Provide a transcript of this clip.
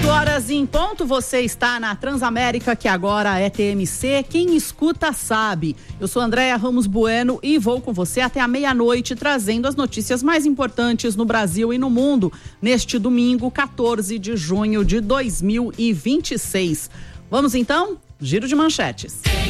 8h em ponto, você está na Transamérica, que agora é TMC. Quem escuta sabe. Eu sou Andréia Ramos Bueno e vou com você até a meia-noite, trazendo as notícias mais importantes no Brasil e no mundo, neste domingo, 14 de junho de 2026. Vamos então? Giro de manchetes.